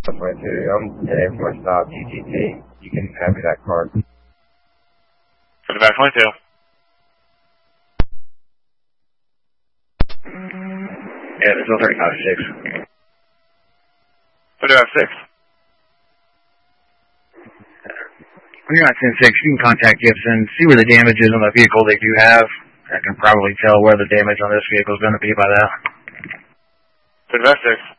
I'm today for stop TTT. You can have me that card. For the back 22. Yeah, there's no 35-6. For the back 6. When you're on 10-6, you can contact Gibson, see where the damage is on the vehicle they do have. I can probably tell where the damage on this vehicle is going to be by that. For the back 6.